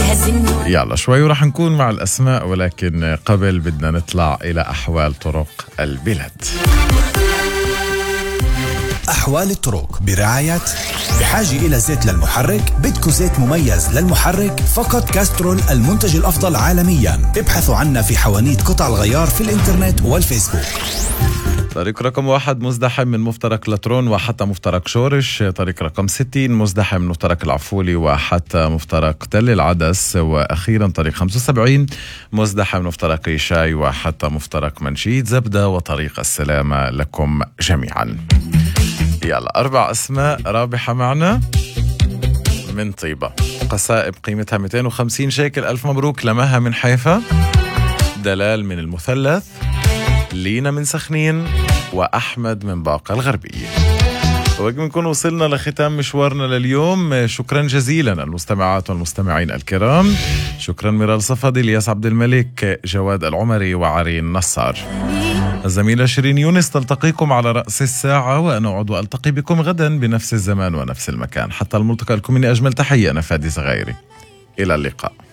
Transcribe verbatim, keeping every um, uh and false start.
يلا شوي ورح نكون مع الأسماء، ولكن قبل بدنا نطلع إلى أحوال طرق البلاد. أحوال الطرق برعاية بحاجة إلى زيت للمحرك؟ بدكو زيت مميز للمحرك؟ فقط كاسترول المنتج الأفضل عالميا. ابحثوا عنا في حوانيت قطع الغيار في الإنترنت والفيسبوك. طريق رقم واحد مزدحم من مفترق لترون وحتى مفترق شورش. طريق رقم ستين مزدحم من مفترق العفولي وحتى مفترق تل العدس. وأخيرا طريق خمسة وسبعين مزدحم من مفترق ريشاي وحتى مفترق منشيد زبدة وطريق السلامة لكم جميعا. يلا أربع أسماء رابحة معنا من طيبة، قصائب قيمتها مئتين وخمسين شيكل. ألف مبروك لمها من حيفا، دلال من المثلث، لينا من سخنين، وأحمد من باقة الغربية. وبنكون وصلنا لختام مشوارنا لليوم. شكرا جزيلا المستمعات والمستمعين الكرام. شكرا ميرال صفدي، الياس عبد الملك، جواد العمري، وعرين نصار. الزميلة شيرين يونس تلتقيكم على رأس الساعة، وأنا أعود وألتقي بكم غدا بنفس الزمان ونفس المكان. حتى الملتقى لكم مني أجمل تحية، أنا فادي صغيري، إلى اللقاء.